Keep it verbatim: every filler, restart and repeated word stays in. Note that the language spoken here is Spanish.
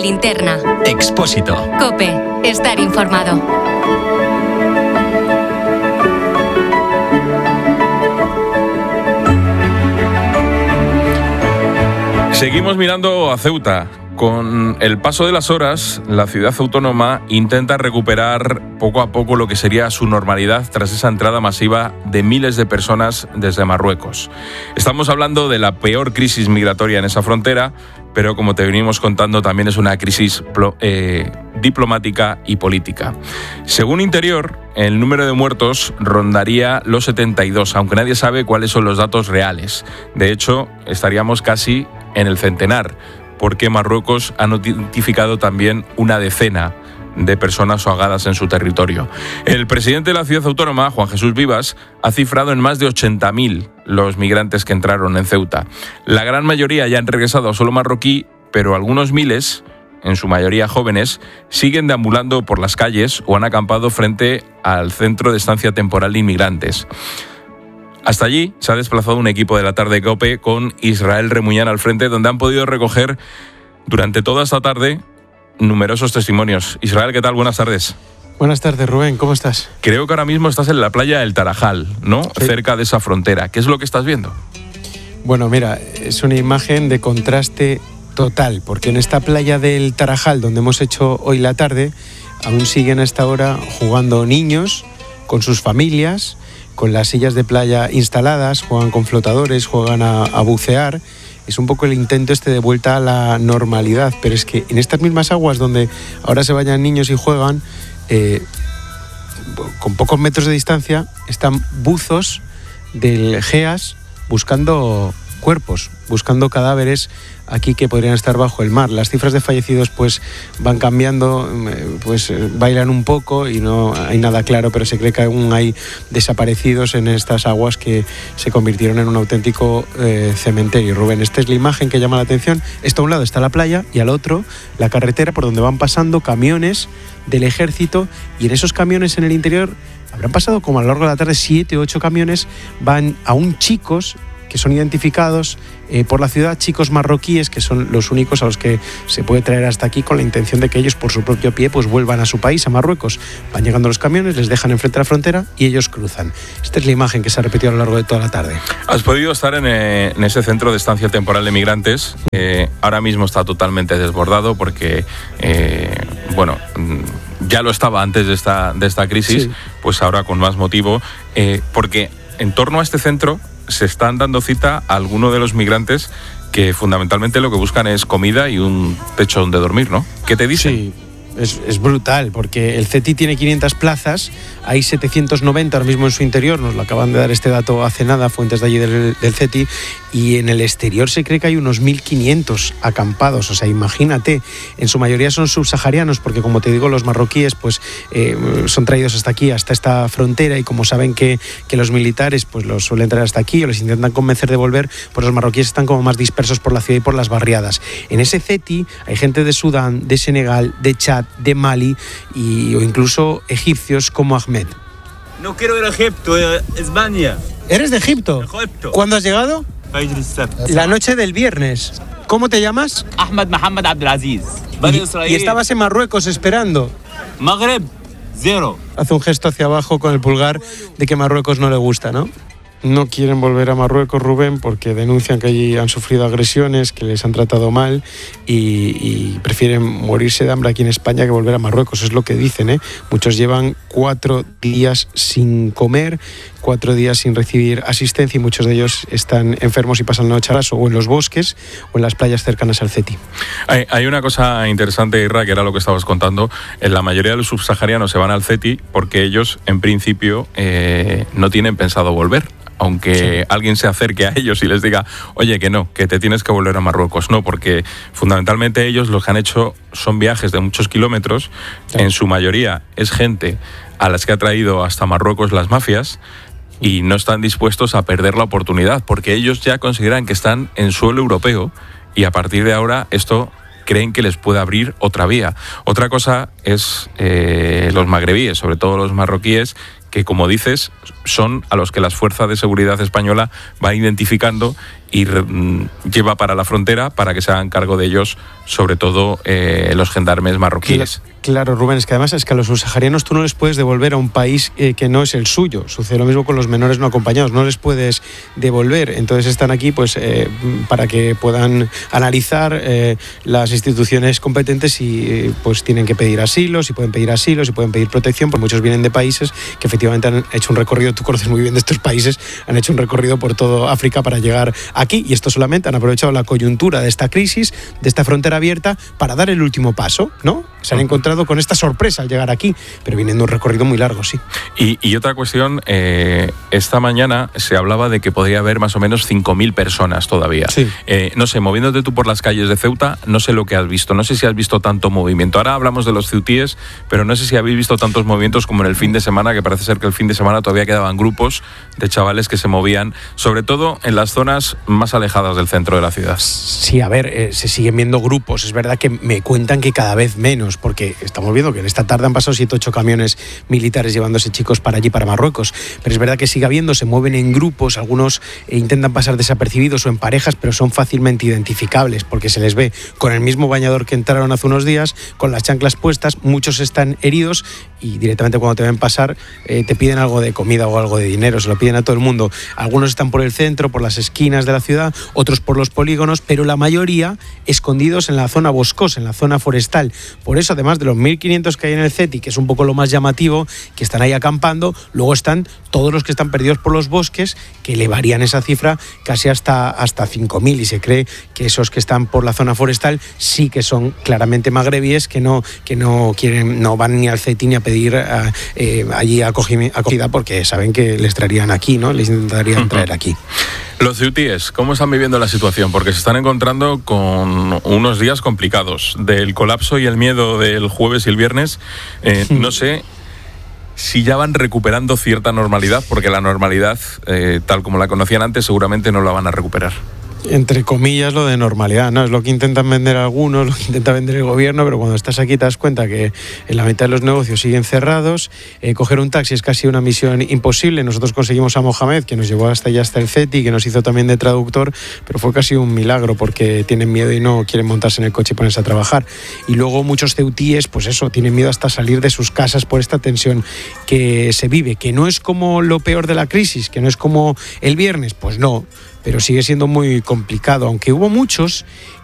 linterna. Expósito. COPE. Estar informado. Seguimos mirando a Ceuta. Con el paso de las horas, la ciudad autónoma intenta recuperar poco a poco lo que sería su normalidad tras esa entrada masiva de miles de personas desde Marruecos. Estamos hablando de la peor crisis migratoria en esa frontera, pero como te venimos contando, también es una crisis eh, diplomática y política. Según Interior, el número de muertos rondaría los setenta y dos, aunque nadie sabe cuáles son los datos reales. De hecho, estaríamos casi en el centenar, porque Marruecos ha notificado también una decena de personas ahogadas en su territorio. El presidente de la ciudad autónoma, Juan Jesús Vivas, ha cifrado en más de ochenta mil los migrantes que entraron en Ceuta. La gran mayoría ya han regresado a suelo marroquí, pero algunos miles, en su mayoría jóvenes, siguen deambulando por las calles o han acampado frente al centro de estancia temporal de inmigrantes. Hasta allí se ha desplazado un equipo de la tarde COPE con Israel Remuñán al frente, donde han podido recoger durante toda esta tarde numerosos testimonios. Israel, ¿qué tal? Buenas tardes. Buenas tardes, Rubén. ¿Cómo estás? Creo que ahora mismo estás en la playa del Tarajal, ¿no? Sí. Cerca de esa frontera. ¿Qué es lo que estás viendo? Bueno, mira, es una imagen de contraste total, porque en esta playa del Tarajal, donde hemos hecho hoy la tarde, aún siguen a esta hora jugando niños con sus familias, con las sillas de playa instaladas, juegan con flotadores, juegan a, a bucear. Es un poco el intento este de vuelta a la normalidad, pero es que en estas mismas aguas donde ahora se vayan niños y juegan, eh, con pocos metros de distancia, están buzos del GEAS buscando cuerpos, buscando cadáveres aquí que podrían estar bajo el mar. Las cifras de fallecidos pues van cambiando, pues bailan un poco y no hay nada claro, pero se cree que aún hay desaparecidos en estas aguas que se convirtieron en un auténtico eh, cementerio. Rubén, esta es la imagen que llama la atención. Esto a un lado está la playa y al otro la carretera por donde van pasando camiones del ejército, y en esos camiones en el interior habrán pasado como a lo largo de la tarde siete o ocho camiones, van aún chicos que son identificados eh, por la ciudad, chicos marroquíes que son los únicos a los que se puede traer hasta aquí con la intención de que ellos por su propio pie pues vuelvan a su país, a Marruecos. Van llegando los camiones, les dejan enfrente de la frontera y ellos cruzan. Esta es la imagen que se ha repetido a lo largo de toda la tarde. Has podido estar en, eh, en ese centro de estancia temporal de migrantes. Eh, ahora mismo está totalmente desbordado porque, eh, bueno, ya lo estaba antes de esta, de esta crisis, sí. Pues ahora con más motivo, eh, porque en torno a este centro se están dando cita a algunos de los migrantes que fundamentalmente lo que buscan es comida y un techo donde dormir, ¿no? ¿Qué te dicen? Sí. Es, es brutal, porque el CETI tiene quinientas plazas, hay setecientos noventa ahora mismo en su interior, nos lo acaban de dar este dato hace nada, fuentes de allí del, del CETI, y en el exterior se cree que hay unos mil quinientos acampados, o sea, imagínate, en su mayoría son subsaharianos, porque como te digo, los marroquíes pues eh, son traídos hasta aquí, hasta esta frontera, y como saben que, que los militares pues los suelen traer hasta aquí o les intentan convencer de volver, pues los marroquíes están como más dispersos por la ciudad y por las barriadas. En ese CETI hay gente de Sudán, de Senegal, de Chad, de Mali y, o incluso egipcios como Ahmed. No quiero ir a Egipto, a España. ¿Eres de Egipto? Egipto. ¿Cuándo has llegado? La noche del viernes. ¿Cómo te llamas? Ahmed Mohamed Abdelaziz. Y, y estabas en Marruecos esperando. Magreb, cero. Hace un gesto hacia abajo con el pulgar de que Marruecos no le gusta, ¿no? No quieren volver a Marruecos, Rubén, porque denuncian que allí han sufrido agresiones, que les han tratado mal y, y prefieren morirse de hambre aquí en España que volver a Marruecos. Es lo que dicen, ¿eh? Muchos llevan cuatro días sin comer, cuatro días sin recibir asistencia, y muchos de ellos están enfermos y pasan la noche o en los bosques o en las playas cercanas al CETI. Hay, hay una cosa interesante, Irra, que era lo que estabas contando. En la mayoría de los subsaharianos se van al CETI porque ellos, en principio, eh, no tienen pensado volver. Aunque sí. alguien se acerque a ellos y les diga, oye, que no, que te tienes que volver a Marruecos. No, porque fundamentalmente ellos lo que han hecho son viajes de muchos kilómetros. Sí. En su mayoría es gente a las que ha traído hasta Marruecos las mafias y no están dispuestos a perder la oportunidad porque ellos ya consideran que están en suelo europeo y a partir de ahora esto creen que les puede abrir otra vía. Otra cosa es eh, los magrebíes, sobre todo los marroquíes, que como dices, son a los que las fuerzas de seguridad española van identificando y mm, lleva para la frontera para que se hagan cargo de ellos, sobre todo eh, los gendarmes marroquíes. Claro, Rubén, es que además es que a los subsaharianos tú no les puedes devolver a un país eh, que no es el suyo. Sucede lo mismo con los menores no acompañados, no les puedes devolver. Entonces están aquí pues eh, para que puedan analizar eh, las instituciones competentes si eh, pues tienen que pedir asilo, si pueden pedir asilo, si pueden pedir protección, porque muchos vienen de países que efectivamente han hecho un recorrido, tú conoces muy bien de estos países, han hecho un recorrido por todo África para llegar aquí, y estos solamente han aprovechado la coyuntura de esta crisis, de esta frontera abierta, para dar el último paso, ¿no? Se han encontrado con esta sorpresa al llegar aquí, pero vienen de un recorrido muy largo, sí. Y, y otra cuestión, eh, esta mañana se hablaba de que podría haber más o menos cinco mil personas todavía. Sí. Eh, no sé, moviéndote tú por las calles de Ceuta, no sé lo que has visto, no sé si has visto tanto movimiento. Ahora hablamos de los ceutíes, pero no sé si habéis visto tantos movimientos como en el fin de semana, que parece ser que el fin de semana todavía quedaban grupos de chavales que se movían, sobre todo en las zonas más alejadas del centro de la ciudad. Sí, a ver, eh, se siguen viendo grupos. Es verdad que me cuentan que cada vez menos, porque estamos viendo que en esta tarde han pasado siete, ocho camiones militares llevándose chicos para allí, para Marruecos. Pero es verdad que sigue habiendo, se mueven en grupos, algunos eh, intentan pasar desapercibidos o en parejas, pero son fácilmente identificables porque se les ve con el mismo bañador que entraron hace unos días, con las chanclas puestas, muchos están heridos y directamente cuando te ven pasar eh, te piden algo de comida o algo de dinero, se lo piden a todo el mundo. Algunos están por el centro, por las esquinas de la ciudad, otros por los polígonos, pero la mayoría escondidos en la zona boscosa, en la zona forestal. Por eso, además de los mil quinientos que hay en el CETI, que es un poco lo más llamativo, que están ahí acampando, luego están todos los que están perdidos por los bosques, que elevarían esa cifra casi hasta, hasta cinco mil, y se cree que esos que están por la zona forestal sí que son claramente magrebíes, que no, que no quieren, no van ni al CETI ni a pedir a, eh, allí acogida, porque saben que les traerían aquí, ¿no? Les intentarían traer aquí. Los ceutíes, ¿cómo están viviendo la situación? Porque se están encontrando con unos días complicados. Del colapso y el miedo del jueves y el viernes, eh, no sé si ya van recuperando cierta normalidad, porque la normalidad, eh, tal como la conocían antes, seguramente no la van a recuperar. Entre comillas, lo de normalidad, ¿no? Es lo que intentan vender algunos, lo que intenta vender el gobierno, pero cuando estás aquí te das cuenta que en la mitad de los negocios siguen cerrados. Eh, coger un taxi es casi una misión imposible. Nosotros conseguimos a Mohamed, que nos llevó hasta allá, hasta el CETI, que nos hizo también de traductor, pero fue casi un milagro porque tienen miedo y no quieren montarse en el coche y ponerse a trabajar. Y luego muchos ceutíes, pues eso, tienen miedo hasta salir de sus casas por esta tensión que se vive, que no es como lo peor de la crisis, que no es como el viernes, pues no, pero sigue siendo muy complicado, aunque hubo muchos